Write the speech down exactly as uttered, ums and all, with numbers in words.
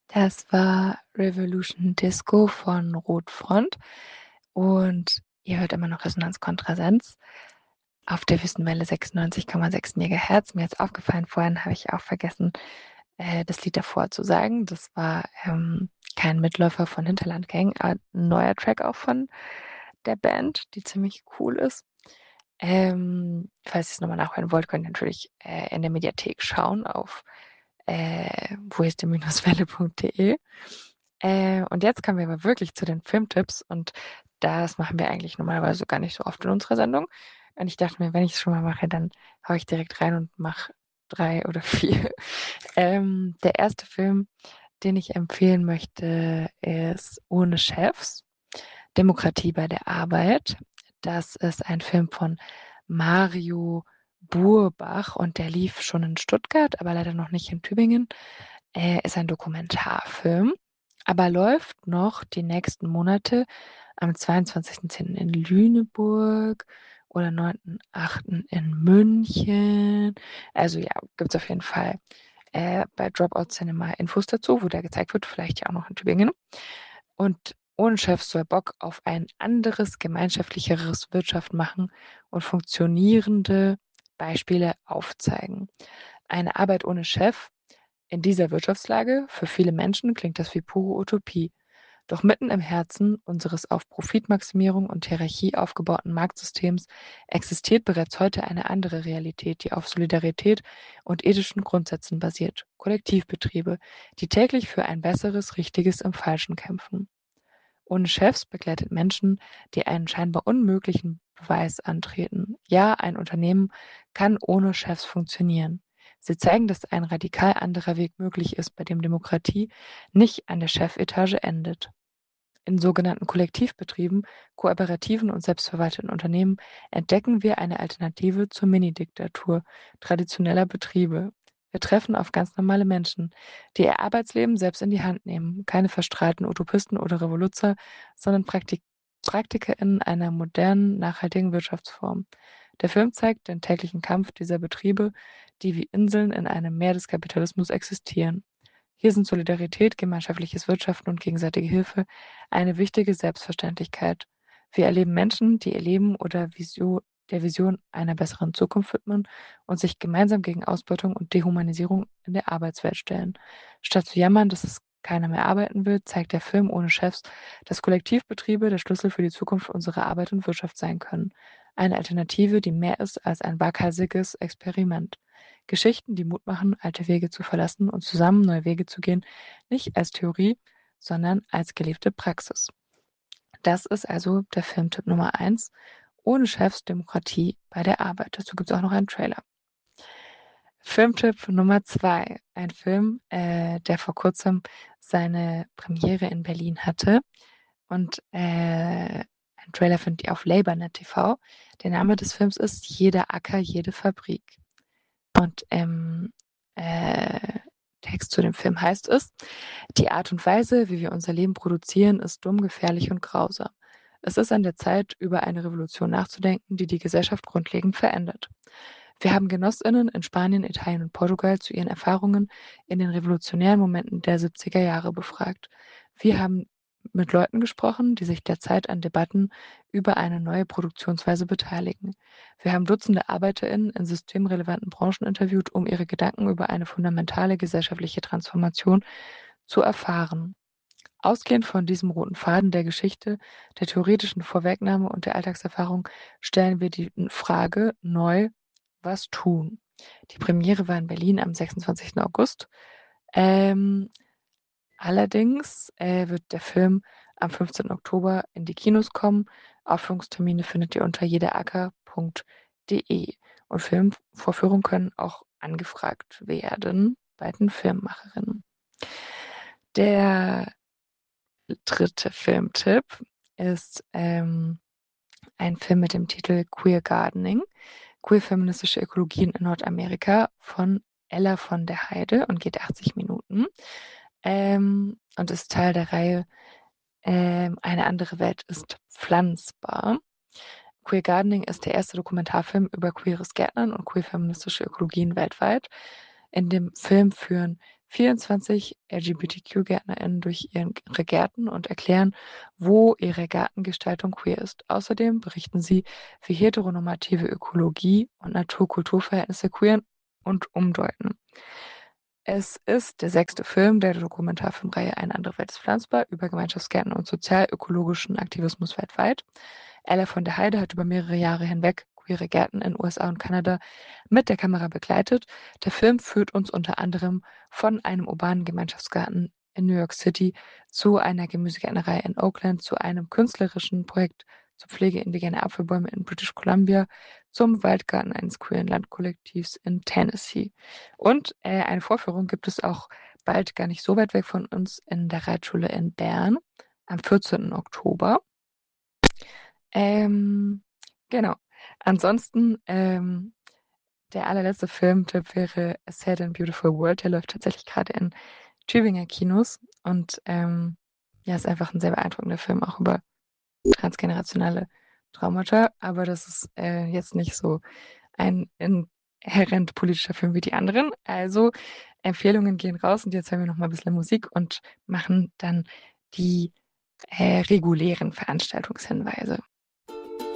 Das war Revolution Disco von Rotfront und ihr hört immer noch Resonanz Kontrasenz auf der Wüstenwelle sechsundneunzig Komma sechs Megahertz. Mir ist aufgefallen, vorhin habe ich auch vergessen, äh, das Lied davor zu sagen. Das war ähm, kein Mitläufer von Hinterland Gang, aber ein neuer Track auch von der Band, die ziemlich cool ist. Ähm, falls ihr es nochmal nachhören wollt, könnt ihr natürlich äh, in der Mediathek schauen auf äh, wo ist die Welle punkt de. Äh, und jetzt kommen wir aber wirklich zu den Filmtipps und das machen wir eigentlich normalerweise gar nicht so oft in unserer Sendung. Und ich dachte mir, wenn ich es schon mal mache, dann haue ich direkt rein und mache drei oder vier. Ähm, der erste Film, den ich empfehlen möchte, ist Ohne Chefs, Demokratie bei der Arbeit. Das ist ein Film von Mario Burbach und der lief schon in Stuttgart, aber leider noch nicht in Tübingen. Er ist ein Dokumentarfilm, aber läuft noch die nächsten Monate am zweiundzwanzigsten zehnten in Lüneburg oder neunten achten in München. Also ja, gibt es auf jeden Fall äh, bei Dropout Cinema Infos dazu, wo der gezeigt wird, vielleicht ja auch noch in Tübingen. Und ohne Chef soll Bock auf ein anderes, gemeinschaftlicheres Wirtschaft machen und funktionierende Beispiele aufzeigen. Eine Arbeit ohne Chef in dieser Wirtschaftslage, für viele Menschen klingt das wie pure Utopie. Doch mitten im Herzen unseres auf Profitmaximierung und Hierarchie aufgebauten Marktsystems existiert bereits heute eine andere Realität, die auf Solidarität und ethischen Grundsätzen basiert. Kollektivbetriebe, die täglich für ein besseres, richtiges im Falschen kämpfen. Ohne Chefs begleitet Menschen, die einen scheinbar unmöglichen Beweis antreten. Ja, ein Unternehmen kann ohne Chefs funktionieren. Sie zeigen, dass ein radikal anderer Weg möglich ist, bei dem Demokratie nicht an der Chefetage endet. In sogenannten Kollektivbetrieben, kooperativen und selbstverwalteten Unternehmen entdecken wir eine Alternative zur Minidiktatur traditioneller Betriebe. Wir treffen auf ganz normale Menschen, die ihr Arbeitsleben selbst in die Hand nehmen, keine verstrahlten Utopisten oder Revoluzer, sondern Praktik PraktikerInnen einer modernen, nachhaltigen Wirtschaftsform. Der Film zeigt den täglichen Kampf dieser Betriebe, die wie Inseln in einem Meer des Kapitalismus existieren. Hier sind Solidarität, gemeinschaftliches Wirtschaften und gegenseitige Hilfe eine wichtige Selbstverständlichkeit. Wir erleben Menschen, die ihr Leben oder Visio der Vision einer besseren Zukunft widmen und sich gemeinsam gegen Ausbeutung und Dehumanisierung in der Arbeitswelt stellen. Statt zu jammern, dass es keiner mehr arbeiten will, zeigt der Film ohne Chefs, dass Kollektivbetriebe der Schlüssel für die Zukunft unserer Arbeit und Wirtschaft sein können. Eine Alternative, die mehr ist als ein waghalsiges Experiment. Geschichten, die Mut machen, alte Wege zu verlassen und zusammen neue Wege zu gehen, nicht als Theorie, sondern als gelebte Praxis. Das ist also der Filmtipp Nummer eins. Ohne Chefs Demokratie bei der Arbeit. Dazu gibt es auch noch einen Trailer. Filmtipp Nummer zwei. Ein Film, äh, der vor kurzem seine Premiere in Berlin hatte. Und äh, ein Trailer findet ihr auf LabourNet T V. Der Name des Films ist Jeder Acker, jede Fabrik. Und im äh, Text zu dem Film heißt es, die Art und Weise, wie wir unser Leben produzieren, ist dumm, gefährlich und grausam. Es ist an der Zeit, über eine Revolution nachzudenken, die die Gesellschaft grundlegend verändert. Wir haben Genossinnen in Spanien, Italien und Portugal zu ihren Erfahrungen in den revolutionären Momenten der siebziger Jahre befragt. Wir haben mit Leuten gesprochen, die sich derzeit an Debatten über eine neue Produktionsweise beteiligen. Wir haben Dutzende ArbeiterInnen in systemrelevanten Branchen interviewt, um ihre Gedanken über eine fundamentale gesellschaftliche Transformation zu erfahren. Ausgehend von diesem roten Faden der Geschichte, der theoretischen Vorwegnahme und der Alltagserfahrung stellen wir die Frage neu, was tun? Die Premiere war in Berlin am sechsundzwanzigsten August. Ähm, allerdings äh, wird der Film am fünfzehnten Oktober in die Kinos kommen. Aufführungstermine findet ihr unter jederacker punkt de. Und Filmvorführungen können auch angefragt werden bei den Filmemacherinnen. Der dritte Filmtipp ist ähm, ein Film mit dem Titel Queer Gardening, Queer feministische Ökologie in Nordamerika von Ella von der Heide und geht achtzig Minuten ähm, und ist Teil der Reihe ähm, Eine andere Welt ist pflanzbar. Queer Gardening ist der erste Dokumentarfilm über queeres Gärtnern und queer feministische Ökologien weltweit. In dem Film führen vierundzwanzig LGBTQ-GärtnerInnen durch ihre Gärten und erklären, wo ihre Gartengestaltung queer ist. Außerdem berichten sie, wie heteronormative Ökologie und Natur-Kultur-Verhältnisse queer und umdeuten. Es ist der sechste Film der Dokumentarfilmreihe Eine andere Welt ist pflanzbar über Gemeinschaftsgärten und sozial-ökologischen Aktivismus weltweit. Ella von der Heide hat über mehrere Jahre hinweg queere Gärten in U S A und Kanada mit der Kamera begleitet. Der Film führt uns unter anderem von einem urbanen Gemeinschaftsgarten in New York City zu einer Gemüsegärtnerei in Oakland, zu einem künstlerischen Projekt zur Pflege indigener Apfelbäume in British Columbia, zum Waldgarten eines queeren Landkollektivs in Tennessee. Und äh, eine Vorführung gibt es auch bald gar nicht so weit weg von uns in der Reitschule in Bern am vierzehnten Oktober. Ähm, genau. Ansonsten, ähm, der allerletzte Filmtipp wäre A Sad and Beautiful World. Der läuft tatsächlich gerade in Tübinger Kinos und ähm, ja, ist einfach ein sehr beeindruckender Film, auch über transgenerationale Traumata. Aber das ist äh, jetzt nicht so ein inhärent politischer Film wie die anderen. Also Empfehlungen gehen raus und jetzt hören wir noch mal ein bisschen Musik und machen dann die äh, regulären Veranstaltungshinweise.